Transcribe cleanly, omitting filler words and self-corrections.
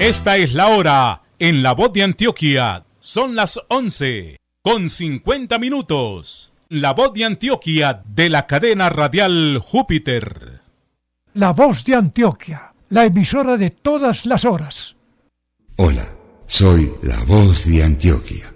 Esta es la hora en La Voz de Antioquia. Son las 11:50. La Voz de Antioquia de la cadena radial Júpiter. La Voz de Antioquia, la emisora de todas las horas. Hola, soy La Voz de Antioquia.